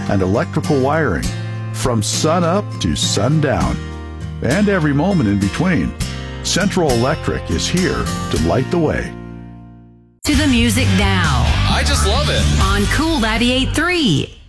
and electrical wiring, from sun up to sundown, and every moment in between. Central Electric is here to light the way. To the music now. I just love it. On Cool 98.3.